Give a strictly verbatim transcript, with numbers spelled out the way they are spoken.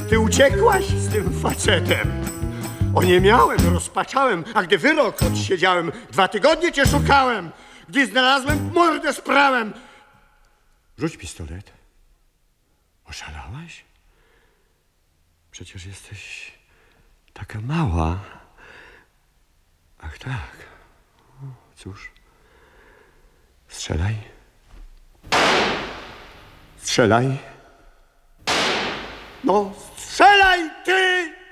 Ty uciekłaś z tym facetem. Oniemiałem, rozpaczałem, a gdy wyrok odsiedziałem, dwa tygodnie cię szukałem. Gdy znalazłem, mordę sprałem. Rzuć pistolet. Oszalałaś? Przecież jesteś taka mała. Ach tak. O, cóż. Strzelaj. Strzelaj. No, strzelaj ty!